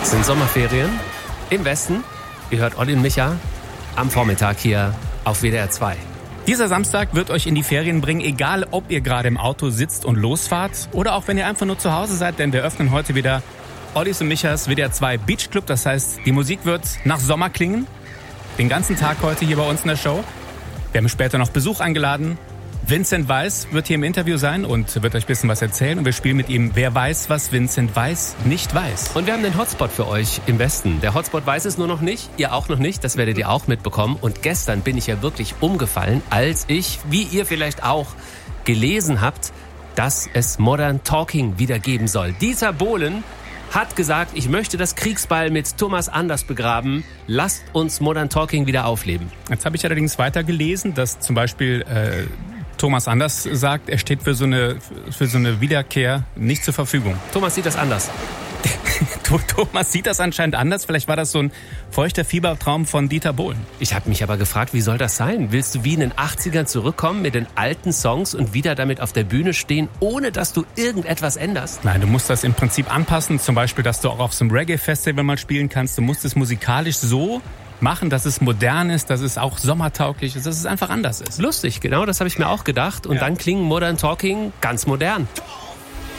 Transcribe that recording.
Es sind Sommerferien im Westen. Ihr hört Olli und Micha am Vormittag hier auf WDR 2. Dieser Samstag wird euch in die Ferien bringen, egal ob ihr gerade im Auto sitzt und losfahrt oder auch wenn ihr einfach nur zu Hause seid, denn wir öffnen heute wieder Ollis und Michas WDR 2 Beach Club. Das heißt, die Musik wird nach Sommer klingen. Den ganzen Tag heute hier bei uns in der Show. Wir haben später noch Besuch eingeladen. Vincent Weiss wird hier im Interview sein und wird euch ein bisschen was erzählen. Und wir spielen mit ihm Wer weiß, was Vincent Weiss nicht weiß. Und wir haben den Hotspot für euch im Westen. Der Hotspot weiß es nur noch nicht, ihr auch noch nicht. Das werdet ihr auch mitbekommen. Und gestern bin ich ja wirklich umgefallen, als ich, wie ihr vielleicht auch gelesen habt, dass es Modern Talking wieder geben soll. Dieter Bohlen hat gesagt, ich möchte das Kriegsbeil mit Thomas Anders begraben. Lasst uns Modern Talking wieder aufleben. Jetzt habe ich allerdings weiter gelesen, dass zum Beispiel Thomas Anders sagt, er steht für so eine Wiederkehr nicht zur Verfügung. Thomas sieht das anders. Thomas sieht das anscheinend anders. Vielleicht war das so ein feuchter Fiebertraum von Dieter Bohlen. Ich habe mich aber gefragt, wie soll das sein? Willst du wie in den 80ern zurückkommen mit den alten Songs und wieder damit auf der Bühne stehen, ohne dass du irgendetwas änderst? Nein, du musst das im Prinzip anpassen. Zum Beispiel, dass du auch auf so einem Reggae-Festival mal spielen kannst. Du musst es musikalisch so machen, dass es modern ist, dass es auch sommertauglich ist, dass es einfach anders ist. Lustig, genau, das habe ich mir auch gedacht. Und dann klingen Modern Talking ganz modern.